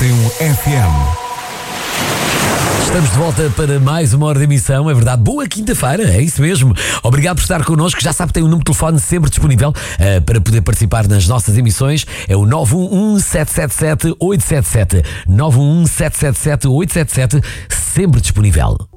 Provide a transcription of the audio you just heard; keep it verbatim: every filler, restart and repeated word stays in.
noventa e um F M. Estamos de volta para mais uma hora de emissão, é verdade. Boa quinta-feira, é isso mesmo. Obrigado por estar connosco. Já sabe que tem um número de telefone sempre disponível uh, para poder participar nas nossas emissões. É o nove um um, sete sete sete, oito sete sete. nove um um, sete sete sete, oito sete sete, sempre disponível.